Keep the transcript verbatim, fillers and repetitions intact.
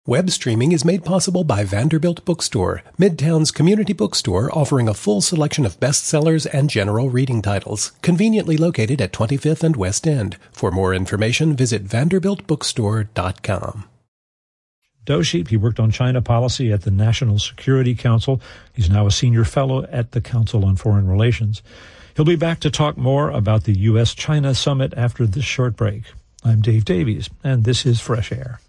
Web streaming is made possible by Vanderbilt Bookstore, Midtown's community bookstore offering a full selection of bestsellers and general reading titles, conveniently located at twenty-fifth and West End. For more information, visit vanderbilt bookstore dot com. Doshi, he worked on China policy at the National Security Council. He's now a senior fellow at the Council on Foreign Relations. He'll be back to talk more about the U S China Summit after this short break. I'm Dave Davies, and this is Fresh Air.